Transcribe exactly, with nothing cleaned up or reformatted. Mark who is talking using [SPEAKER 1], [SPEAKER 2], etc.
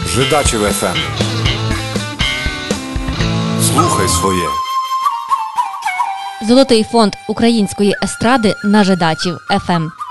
[SPEAKER 1] Жидачів еф ем. Слухай своє.
[SPEAKER 2] Золотий фонд української естради на Жидачів еф ем.